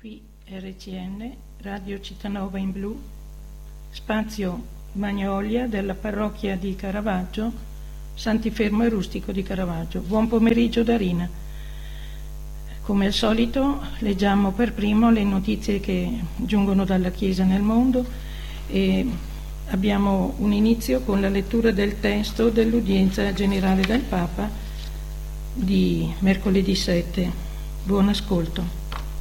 Qui RCN, Radio Cittànova in Blu, spazio Magnolia della parrocchia di Caravaggio, Santifermo e Rustico di Caravaggio. Buon pomeriggio da Rina. Come al solito leggiamo per primo le notizie che giungono dalla Chiesa nel mondo e abbiamo un inizio con la lettura del testo dell'udienza generale del Papa di mercoledì 7. Buon ascolto.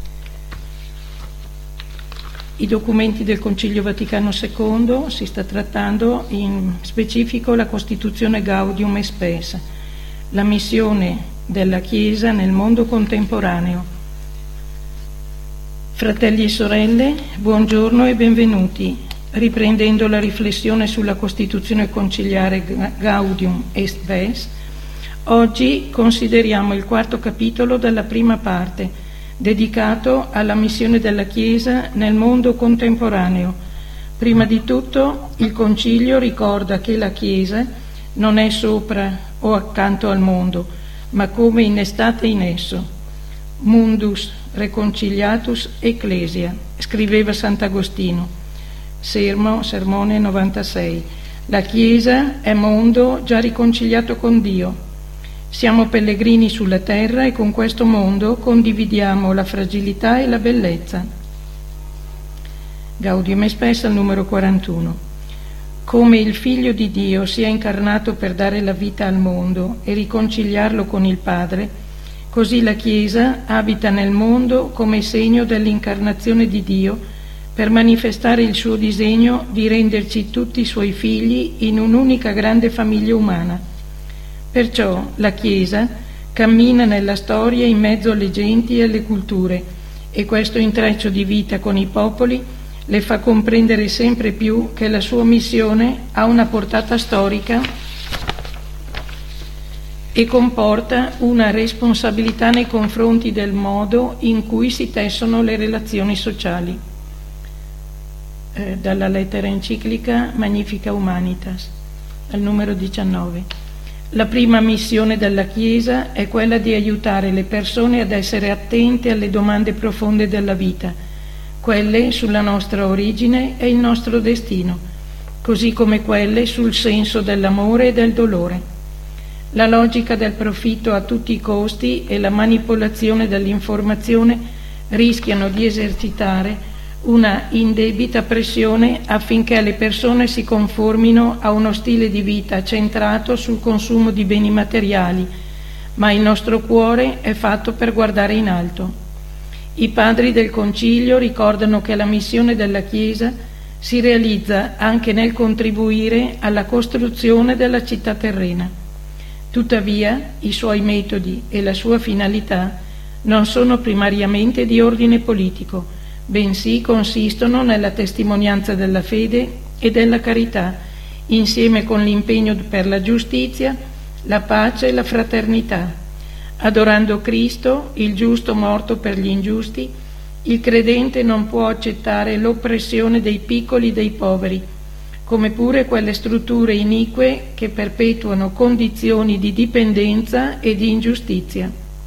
I documenti del Concilio Vaticano II, si sta trattando in specifico la Costituzione Gaudium et Spes, la missione della Chiesa nel mondo contemporaneo. Fratelli e sorelle, buongiorno e benvenuti. Riprendendo la riflessione sulla Costituzione conciliare Gaudium et Spes, oggi consideriamo il quarto capitolo della prima parte, dedicato alla missione della Chiesa nel mondo contemporaneo. Prima di tutto, il Concilio ricorda che la Chiesa non è sopra o accanto al mondo, ma come innestata in esso. Mundus reconciliatus ecclesia, scriveva Sant'Agostino, Sermone 96. La Chiesa è mondo già riconciliato con Dio. Siamo pellegrini sulla terra e con questo mondo condividiamo la fragilità e la bellezza. Gaudium et Spes al numero 41. Come il Figlio di Dio si è incarnato per dare la vita al mondo e riconciliarlo con il Padre, così la Chiesa abita nel mondo come segno dell'incarnazione di Dio per manifestare il suo disegno di renderci tutti i suoi figli in un'unica grande famiglia umana. Perciò la Chiesa cammina nella storia in mezzo alle genti e alle culture e questo intreccio di vita con i popoli le fa comprendere sempre più che la sua missione ha una portata storica e comporta una responsabilità nei confronti del modo in cui si tessono le relazioni sociali. Dalla lettera enciclica Magnifica Humanitas, al numero 19. La prima missione della Chiesa è quella di aiutare le persone ad essere attente alle domande profonde della vita, quelle sulla nostra origine e il nostro destino, così come quelle sul senso dell'amore e del dolore. La logica del profitto a tutti i costi e la manipolazione dell'informazione rischiano di esercitare una indebita pressione affinché le persone si conformino a uno stile di vita centrato sul consumo di beni materiali, ma il nostro cuore è fatto per guardare in alto. I padri del Concilio ricordano che la missione della Chiesa si realizza anche nel contribuire alla costruzione della città terrena. Tuttavia, i suoi metodi e la sua finalità non sono primariamente di ordine politico, bensì consistono nella testimonianza della fede e della carità, insieme con l'impegno per la giustizia, la pace e la fraternità. Adorando Cristo, il giusto morto per gli ingiusti, il credente non può accettare l'oppressione dei piccoli e dei poveri, come pure quelle strutture inique che perpetuano condizioni di dipendenza e di ingiustizia.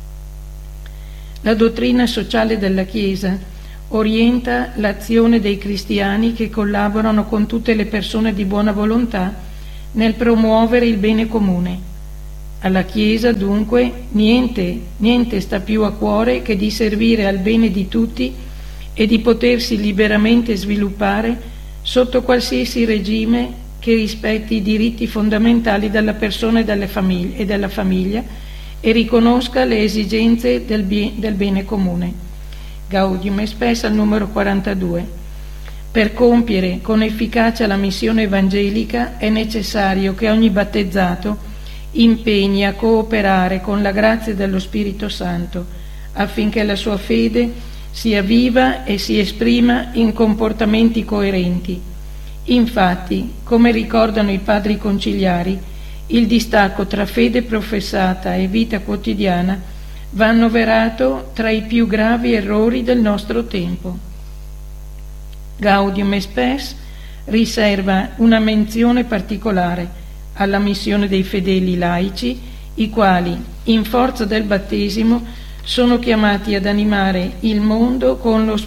La dottrina sociale della Chiesa orienta l'azione dei cristiani che collaborano con tutte le persone di buona volontà nel promuovere il bene comune. Alla Chiesa, dunque, niente sta più a cuore che di servire al bene di tutti e di potersi liberamente sviluppare sotto qualsiasi regime che rispetti i diritti fondamentali della persona e della famiglia e riconosca le esigenze del bene comune. Gaudium et Spes al numero 42. Per compiere con efficacia la missione evangelica è necessario che ogni battezzato impegni a cooperare con la grazia dello Spirito Santo affinché la sua fede sia viva e si esprima in comportamenti coerenti. Infatti, come ricordano i padri conciliari, il distacco tra fede professata e vita quotidiana va annoverato tra i più gravi errori del nostro tempo. Gaudium et Spes riserva una menzione particolare alla missione dei fedeli laici, i quali, in forza del battesimo, sono chiamati ad animare il mondo con lo